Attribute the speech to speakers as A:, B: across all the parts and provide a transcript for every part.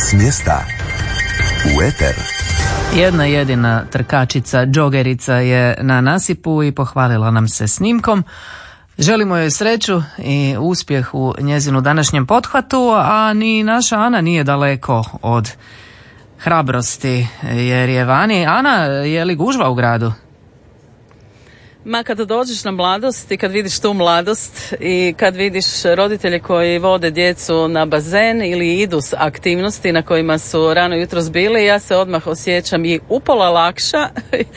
A: S mjesta u eter.
B: Jedna jedina trkačica, džogerica je na nasipu i pohvalila nam se snimkom. Želimo joj sreću i uspjeh u njezinu današnjem pothvatu, a ni naša Ana nije daleko od hrabrosti jer je vani. Ana, je li gužva u gradu?
C: Ma kada dođeš na mladost i kad vidiš tu mladost i kad vidiš roditelje koji vode djecu na bazen ili idu s aktivnosti na kojima su rano jutros bili, ja se odmah osjećam i upola lakša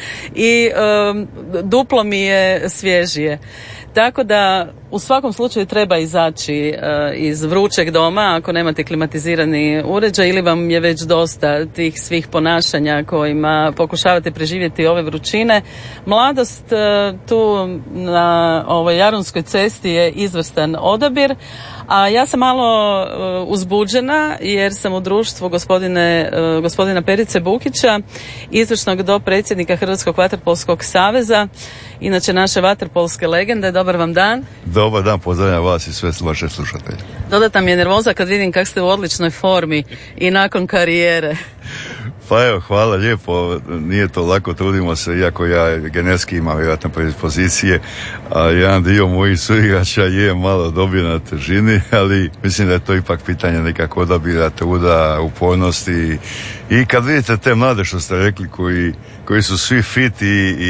C: i duplo mi je svježije. Tako da u svakom slučaju treba izaći iz vrućeg doma ako nemate klimatizirani uređaj ili vam je već dosta tih svih ponašanja kojima pokušavate preživjeti ove vrućine. Mladost tu na ovoj Jarunskoj cesti je izvrstan odabir, a ja sam malo uzbuđena jer sam u društvu gospodina Perice Bukića, izvršnog dopredsjednika Hrvatskog vaterpolskog saveza, inače naše vaterpolske legende. Dobar vam dan.
D: Dobar dan, pozdravljam vas i sve vaše slušatelje.
C: Dodatna mi je nervoza kad vidim kako ste u odličnoj formi i nakon karijere.
D: Pa evo, hvala lijepo, nije to lako, trudimo se, iako ja genetski imam vjerojatno predispozicije, a jedan dio mojih suigrača je malo dobio na težini, ali mislim da je to ipak pitanje nekako odabira, truda, upornosti i kad vidite te mlade što ste rekli koji su svi fit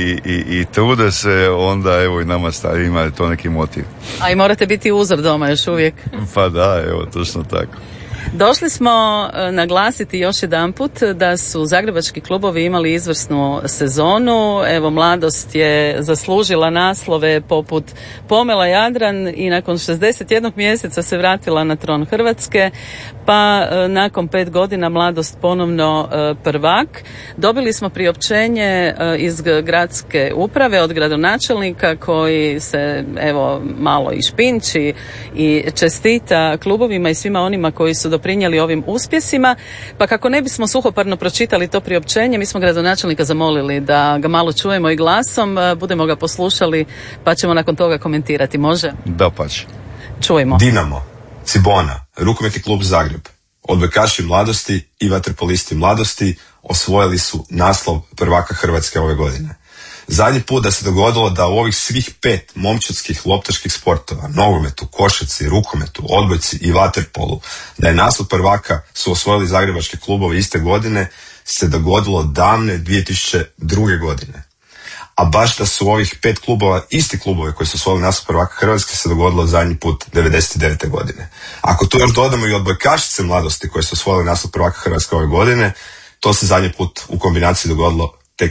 D: i trude se, onda evo i nama starijima je to neki motiv.
C: A i morate biti uzor doma još uvijek.
D: Pa da, evo, točno tako.
C: Došli smo naglasiti još jedanput da su zagrebački klubovi imali izvrsnu sezonu. Evo, mladost je zaslužila naslove poput Pomela Jadran i nakon 61 mjeseca se vratila na tron Hrvatske, pa nakon 5 godina mladost ponovno prvak. Dobili smo priopćenje iz gradske uprave od gradonačelnika koji se evo malo i špinči i čestita klubovima i svima onima koji su doprinijeli ovim uspjesima, pa kako ne bismo suhoparno pročitali to priopćenje, mi smo gradonačelnika zamolili da ga malo čujemo i glasom, budemo ga poslušali pa ćemo nakon toga komentirati. Može?
D: Da, pač.
C: Čujemo.
E: Dinamo, Cibona, Rukometni klub Zagreb, odbojkaši mladosti i vaterpolisti mladosti osvojili su naslov prvaka Hrvatske ove godine. Zadnji put da se dogodilo da u ovih svih 5 momčadskih loptaških sportova, nogometu, košarci, rukometu, odbojci i vaterpolu, da je naslov prvaka su osvojili zagrebački klubovi iste godine, se dogodilo davne 2002. godine. A baš da su ovih 5 klubova, isti klubovi koji su osvojili naslov prvaka Hrvatske, se dogodilo zadnji put 99. godine. Ako tu još dodamo i odbojkašice mladosti koji su osvojili naslov prvaka Hrvatske ove godine, to se zadnji put u kombinaciji dogodilo tek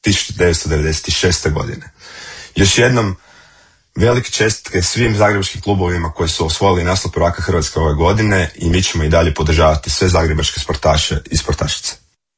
E: 1996. godine. Još jednom velike čestitke svim zagrebačkim klubovima koji su osvojili naslov prvaka Hrvatske ove godine i mi ćemo i dalje podržavati sve zagrebačke sportaše i sportašice.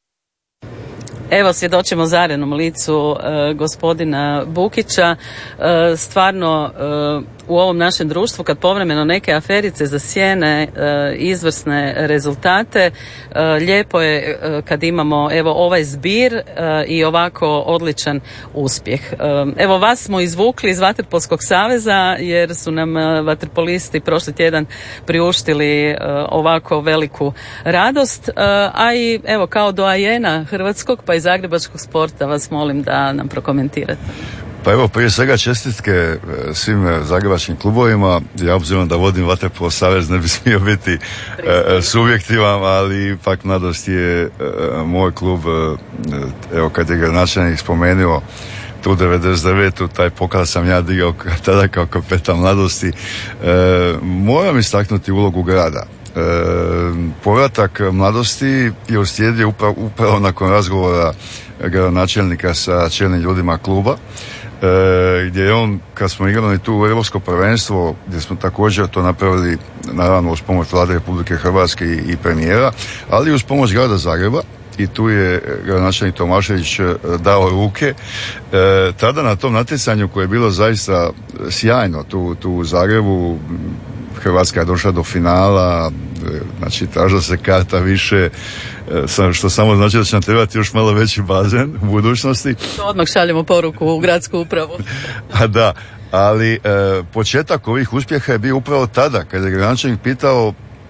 C: Evo, svjedočimo zarenom licu gospodina Bukića. Stvarno u ovom našem društvu kad povremeno neke aferice zasjene izvrsne rezultate, lijepo je kad imamo evo ovaj zbir i ovako odličan uspjeh. Evo, vas smo izvukli iz Vaterpolskog saveza jer su nam vaterpolisti prošli tjedan priuštili ovako veliku radost, a i evo kao doajena hrvatskog pa i zagrebačkog sporta vas molim da nam prokomentirate.
D: Pa evo, prije svega čestitke svim zagrebačkim klubovima. Ja obzirom da vodim Vaterpolo savez ne bi smio biti subjektivan, ali ipak mladost je moj klub. Evo, kad je gradonačelnik spomenuo tu 99. taj pokal sam ja digao tada kao kapetan mladosti. Moram istaknuti ulogu grada. Povratak mladosti je uslijedio upravo nakon razgovora gradonačelnika sa čelnim ljudima kluba, gdje je on, kad smo igrali tu u Europsko prvenstvo, gdje smo također to napravili naravno uz pomoć Vlade Republike Hrvatske i premijera, ali i uz pomoć grada Zagreba, i tu je gradonačelnik Tomašević dao ruke. Tada na tom natjecanju koje je bilo zaista sjajno tu u Zagrebu, Hrvatska je došla do finala, znači tražila se karta više, što samo znači da će nam trebati još malo veći bazen u budućnosti.
C: To odmah šaljemo poruku u gradsku upravu.
D: A da, ali početak ovih uspjeha je bio upravo tada, kada je gradonačelnik pitao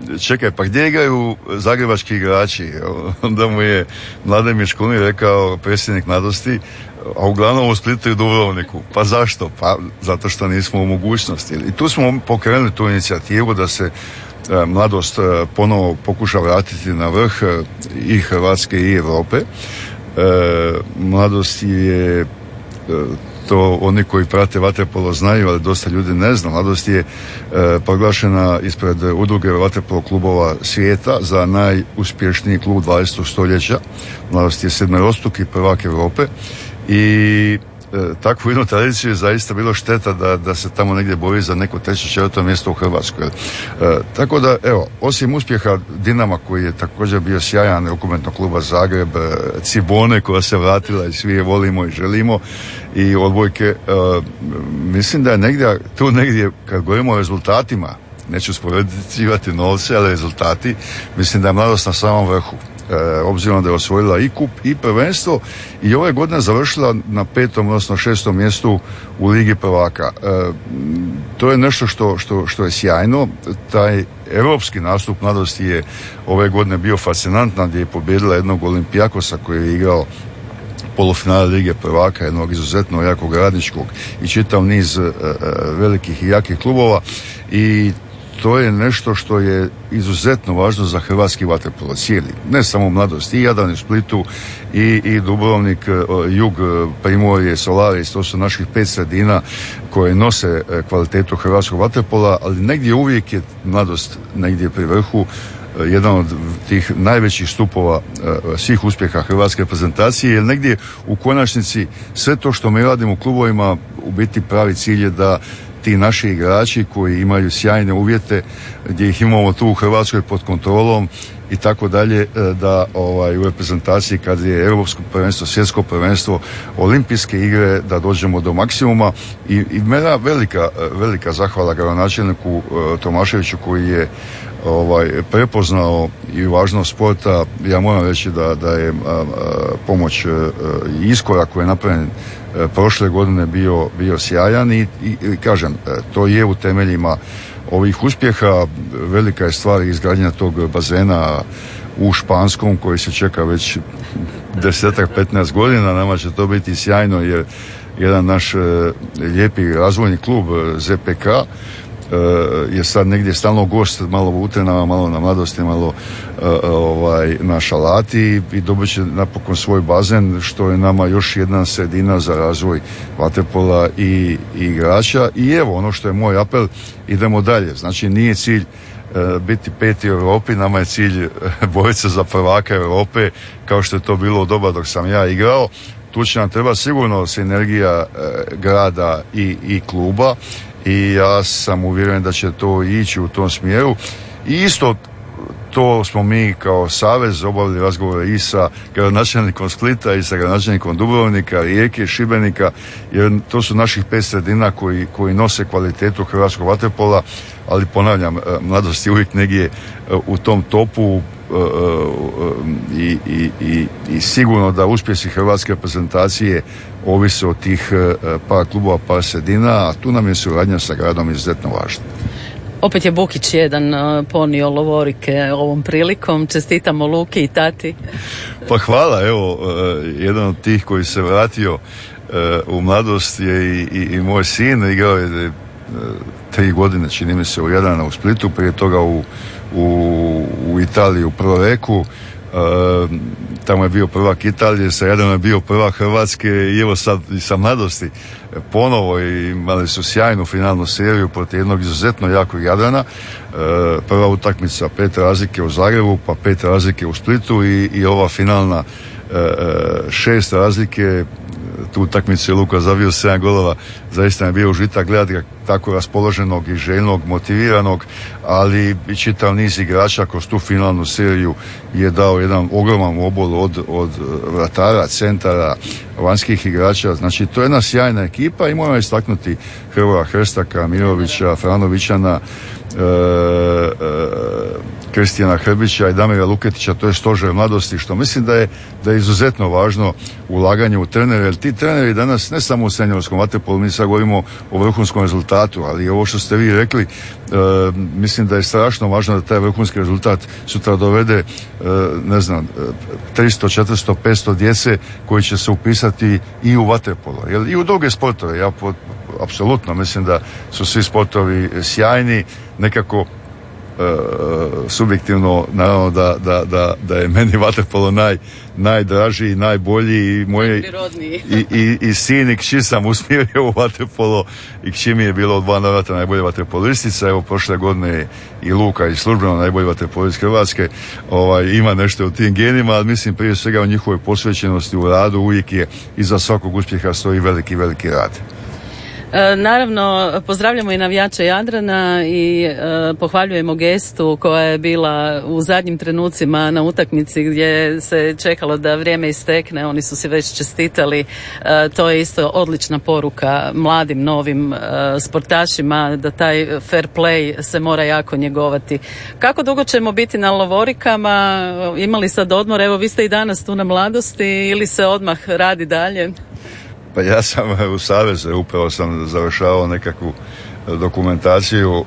D: čekaj, pa gdje igraju zagrebački igrači? Onda mu je Mladimir Škulin rekao, predsjednik Mladosti, a uglavnom u Splitu i Dubrovniku. Pa zašto? Pa zato što nismo u mogućnosti. I tu smo pokrenuli tu inicijativu da se Mladost ponovo pokuša vratiti na vrh i Hrvatske i Europe. Mladost je, to oni koji prate vaterpolo znaju, ali dosta ljudi ne zna, Mladost je proglašena ispred udruge vaterpolo klubova svijeta za najuspješniji klub 20. stoljeća. Mladost je sedmerostruki prvak Europe i takvu jednu tradiciju je zaista bilo šteta da se tamo negdje bori za neko 3. 4. mjesto u Hrvatskoj. Tako da, evo, osim uspjeha Dinama koji je također bio sjajan, rukometnog kluba Zagreb, Cibone koja se vratila i svi je volimo i želimo, i odbojke, mislim da je tu negdje, kad govorimo o rezultatima, neću spoređivati novce, ali rezultati, mislim da je Mladost na samom vrhu. Obzirom da je osvojila i kup i prvenstvo i ove godine završila na 5. odnosno 6. mjestu u Ligi prvaka. To je nešto što je sjajno. Taj europski nastup Mladosti je ove godine bio fascinantan, gdje je pobijedila jednog Olimpijakosa koji je igrao polufinale Lige prvaka, jednog izuzetno jakog Radničkog i čitav niz velikih i jakih klubova, i to je nešto što je izuzetno važno za hrvatski vaterpolo cijeli. Ne samo Mladost, i Jadran, i Splitu, i Dubrovnik, Jug, Primorje, Solaris, to su naših 5 sredina koje nose kvalitetu hrvatskog vaterpola, ali negdje uvijek je Mladost negdje pri vrhu, jedan od tih najvećih stupova svih uspjeha hrvatske reprezentacije, jer negdje u konačnici sve to što mi radimo u klubovima u biti pravi cilj je da ti naši igrači koji imaju sjajne uvjete, gdje ih imamo tu u Hrvatskoj pod kontrolom i tako dalje, da u reprezentaciji kad je europsko prvenstvo, svjetsko prvenstvo, olimpijske igre, da dođemo do maksimuma. I mene velika zahvala gradonačelniku Tomaševiću koji je prepoznao i važnost sporta. Ja moram reći da je pomoć i iskorak koji je napravljen prošle godine bio sjajan i kažem, to je u temeljima ovih uspjeha. Velika je stvar izgradnja tog bazena u Španskom koji se čeka već 10-15 godina. Nama će to biti sjajno jer jedan naš lijepi razvojni klub ZPK je sad negdje stalno gost, malo u Utrenama, malo na Mladosti, malo na Šalati, i dobit će napokon svoj bazen, što je nama još jedna sredina za razvoj vaterpola i igrača. I evo, ono što je moj apel, idemo dalje. Znači nije cilj biti 5. u Europi, nama je cilj boriti se za prvaka Europe, kao što je to bilo u doba dok sam ja igrao. Tu će nam treba sigurno sinergija grada i kluba, i ja sam uvjeren da će to ići u tom smjeru. I isto to smo mi kao savez obavili razgovore i sa gradonačelnikom Splita i sa gradonačelnikom Dubrovnika, Rijeke, Šibenika, jer to su naših 5 sredina koji nose kvalitetu hrvatskog vaterpola, ali ponavljam, Mladost je uvijek negdje u tom topu i sigurno da uspjesi hrvatske reprezentacije ovise od tih par klubova, par sredina, a tu nam je suradnja sa gradom izuzetno važna.
C: Opet je Bukić jedan ponio lovorike ovom prilikom. Čestitamo Luki i tati.
D: Pa hvala, evo, jedan od tih koji se vratio u Mladost je i moj sin, igrao je 3 godine, čini mi se, u Jadranu, u Splitu, prije toga u Italiji, u Proreku. Tamo je bio prvak Italije, sa Jadranom je bio prvak Hrvatske, i evo sad i sa Mladosti ponovo, i imali su sjajnu finalnu seriju protiv jednog izuzetno jakog Jadrana. Prva utakmica 5 razlike u Zagrebu, pa 5 razlike u Splitu, i ova finalna 6 razlike. Tu utakmicu je Luka zabio 7 golova, zaista je bio užitak gledati tako raspoloženog i željnog, motiviranog, ali i čitav niz igrača kroz tu finalnu seriju je dao jedan ogroman obol od vratara, centara, vanjskih igrača. Znači to je jedna sjajna ekipa i moramo istaknuti Hrvoja Hrstaka, Mirovića, Franovićana, Kristijana Hrbića i Damira Luketića, to je stožer mladosti, što mislim da je izuzetno važno ulaganje u trenere, jer ti treneri danas ne samo u seniorskom vaterpolu, mi sad govorimo o vrhunskom rezultatu, ali ovo što ste vi rekli, mislim da je strašno važno da taj vrhunski rezultat sutra dovede 300, 400, 500 djece koji će se upisati i u vaterpolo, i u druge sportove. Ja apsolutno mislim da su svi sportovi sjajni, nekako subjektivno naravno da je meni vaterpolo najdraži i najbolji i moje i sin i kći sam usmjerio u vaterpolo i kći mi je bilo 2 navrata najbolje vaterpolistica. Evo prošle godine i Luka i službeno najbolji vaterpolist Hrvatske. Ima nešto u tim genima, ali mislim prije svega u njihovoj posvećenosti u radu uvijek je iza svakog uspjeha stoji veliki rad.
C: Naravno, pozdravljamo i navijače Jadrana i pohvaljujemo gestu koja je bila u zadnjim trenucima na utakmici gdje se čekalo da vrijeme istekne, oni su si već čestitali. To je isto odlična poruka mladim, novim sportašima da taj fair play se mora jako njegovati. Kako dugo ćemo biti na lovorikama? Imali sad odmor? Evo, vi ste i danas tu na Mladosti ili se odmah radi dalje?
D: Pa ja sam u Savezu, upravo sam završavao nekakvu dokumentaciju,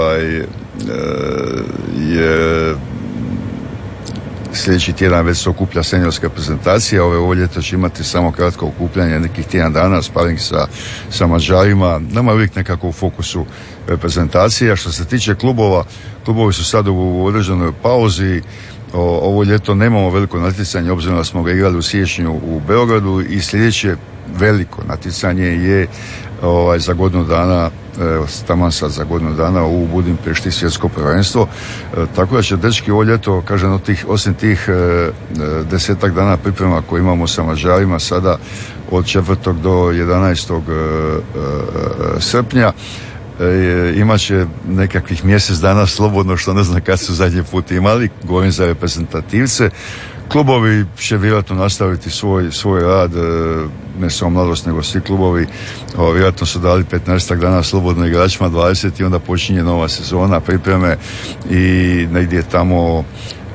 D: je sljedeći tjedan već se okuplja seniorska prezentacija, ovo ljeto će imati samo kratko okupljanje, nekih tjedan dana, sparing sa Mađarima, nama je uvijek nekako u fokusu reprezentacija. Što se tiče klubova, klubovi su sad u određenoj pauzi. Ovo ljeto nemamo veliko natjecanje, obzirom da smo ga igrali u siječnju u Beogradu, i sljedeće veliko natjecanje je za godinu dana, taman sad za godinu dana u Budimpešti svjetsko prvenstvo. Tako da će dečki ovo ljeto, kažem, osim tih 10 dana priprema koje imamo sa Mađarima sada od 4. do 11. srpnja, imat će nekakvih mjesec dana slobodno, što ne znam kad su zadnji put imali, govorim za reprezentativce. Klubovi će vjerojatno nastaviti svoj rad, ne samo Mladost, nego svi klubovi. Vjerojatno su dali 15 dana slobodno igračima, 20, i onda počinje nova sezona, pripreme, i negdje tamo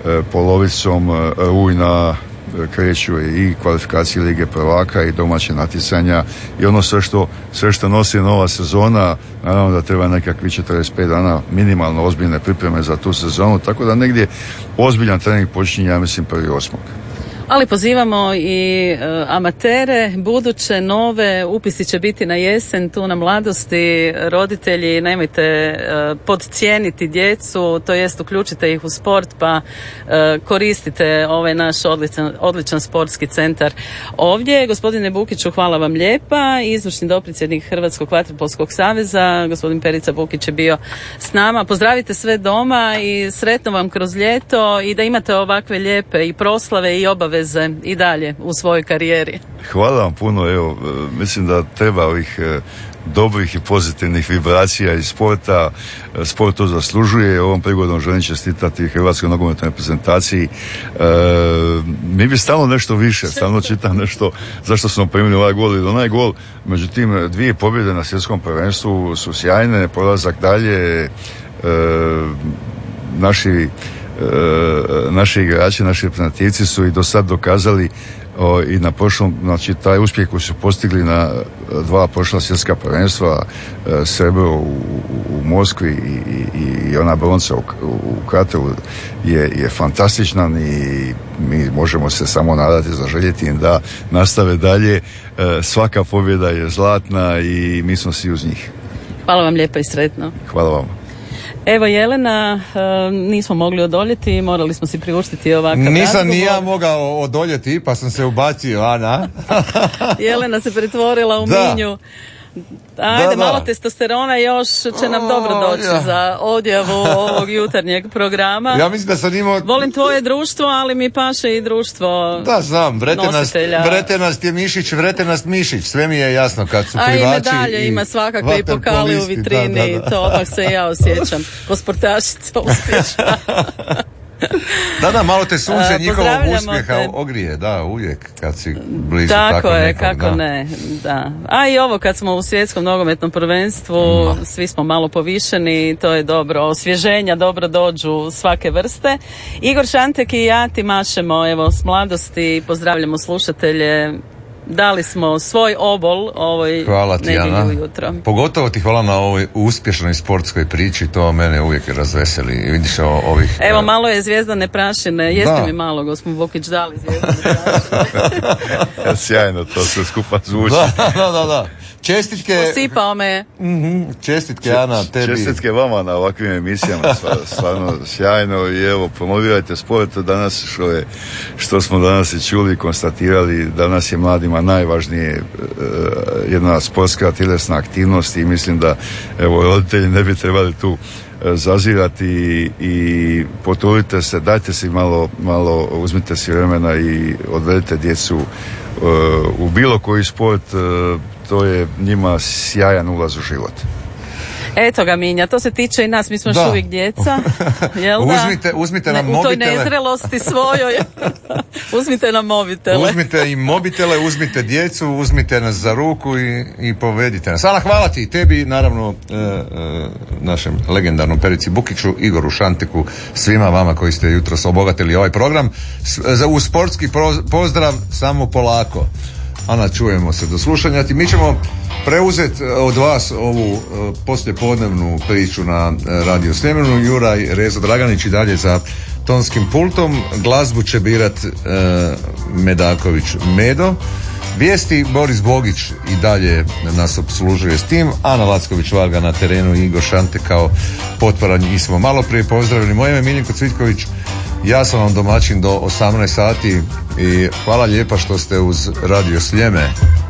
D: polovicom rujna kreću i kvalifikacije Lige prvaka i domaće natjecanja i ono sve što nosi nova sezona. Naravno da treba nekakvih 45 dana minimalno ozbiljne pripreme za tu sezonu, tako da negdje ozbiljan trening počinje, ja mislim, 1.8.
C: Ali pozivamo i amatere, buduće, nove, upisi će biti na jesen, tu na Mladosti. Roditelji, nemojte podcijeniti djecu, to jest uključite ih u sport, pa koristite ovaj naš odličan sportski centar ovdje. Gospodine Bukiću, hvala vam lijepa. Izvršni dopredsjednik Hrvatskog vaterpolskog saveza, gospodin Perica Bukić, je bio s nama. Pozdravite sve doma i sretno vam kroz ljeto, i da imate ovakve lijepe i proslave i obaveze i dalje u svojoj karijeri. Hvala
D: vam puno, evo, mislim da treba ovih dobrih i pozitivnih vibracija iz sporta. Sport to zaslužuje. Ovom prigodom želim čestitati Hrvatskoj nogometnoj reprezentaciji. Mi bi stalno nešto više, stalno čitam nešto zašto smo primili ovaj gol ili onaj gol. Međutim, 2 pobjede na svjetskom prvenstvu su sjajne, prolazak dalje, naši igrači, naši reprezentativci su i do sad dokazali i na prošlom, znači taj uspjeh koji su postigli na 2 prošla svjetska prvenstva, srebro u Moskvi i ona bronca u Kataru je fantastičan, i mi možemo se samo nadati, zaželjeti im da nastave dalje. Svaka pobjeda je zlatna i mi smo svi uz njih.
C: Hvala vam lijepa i sretno.
D: Hvala vam.
C: Evo, Jelena, nismo mogli odoljeti, morali smo si priuštiti ovakav razgovor.
F: Nisam ni ja mogao odoljeti, pa sam se ubacio, Ana.
C: Jelena se pretvorila u Minju. Ajde, malo testosterona još će nam dobro doći za odjavu ovog jutarnjeg programa.
F: Ja mislim da sam imao...
C: Volim tvoje društvo, ali mi paše i društvo.
F: Da, znam, vretenast je mišić, vretenast mišić, sve mi je jasno kad su plivači.
C: A i medalje ima svakako i pokali u vitrini, da. To odmah se ja osjećam. Ko sportašica uspješna.
F: Da, malo te sunce njihovog uspjeha ogrije, da, uvijek kad si blizu tako
C: je,
F: nekog,
C: kako
F: da.
C: ne, da. A i ovo kad smo u svjetskom nogometnom prvenstvu, svi smo malo povišeni, to je dobro, osvježenja dobro dođu svake vrste. Igor Šantek i ja ti mašemo, evo, s mladosti, pozdravljamo slušatelje. Dali smo svoj obol ovoj nedjelju ujutro.
F: Pogotovo ti hvala na ovoj uspješnoj sportskoj priči, to mene uvijek razveseli. Vidiš ovih...
C: Evo, malo je Zvijezdane prašine, jeste mi malo, gospodin Vukić, dali Zvijezdane prašine.
D: Sjajno, to sve skupa zvuči.
F: Da. Čestitke...
C: Posipao me.
F: Čestitke, Ana, tebi.
D: Čestitke vama na ovakvim emisijama, stvarno sjajno, i evo, promovirajte sport danas, što smo danas i čuli i konstatirali. Danas je mladima najvažnije jedna sportska tjelesna aktivnost, i mislim da, evo, roditelji ne bi trebali tu zazirati i potrudite se, dajte si malo, uzmite si vremena i odvedite djecu u bilo koji sport. To je njima sjajan ulaz u život.
C: Eto ga, Minja, to se tiče i nas, mi smo još uvijek djeca. Jel da?
F: Uzmite nam mobitele.
C: U toj nezrelosti svojoj. Uzmite nam mobitele.
F: Uzmite i mobitele, uzmite djecu, uzmite nas za ruku i povedite nas. Ana, hvala ti i tebi, naravno našem legendarnom Perici Bukiću, Igoru Šanteku, svima vama koji ste jutros obogatili ovaj program. U sportski pozdrav, samo polako. Ana, čujemo se, do slušanja. Mi ćemo preuzeti od vas ovu poslijepodnevnu priču na Radio Sljemenu. Juraj Rezo Draganić i dalje za tonskim pultom. Glazbu će birat Medaković Medo. Vijesti Boris Bogić i dalje nas obslužuje s tim. Ana Lacković Varga na terenu i Igor Šante kao potpora, njih smo malo prije pozdravili. Moje ime je Miljenko Cvitković. Ja sam vam domaćin do 18 sati i hvala lijepa što ste uz Radio Sljeme.